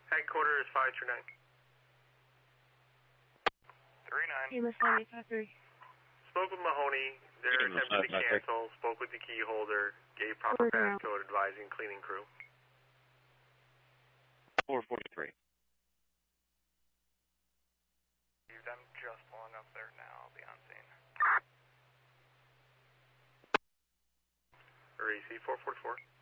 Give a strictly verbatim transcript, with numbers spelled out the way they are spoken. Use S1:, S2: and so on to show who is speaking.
S1: Headquarters five two nine.
S2: three nine.
S3: Amos five eight five three.
S1: Spoke with Mahoney. They're
S4: Amos
S1: attempting to
S4: five five three.
S1: cancel. Spoke with the key holder. Gave proper passcode advising cleaning crew.
S4: four forty-three.
S2: I'm just pulling up there now. I'll be on scene.
S1: R E C four forty-four.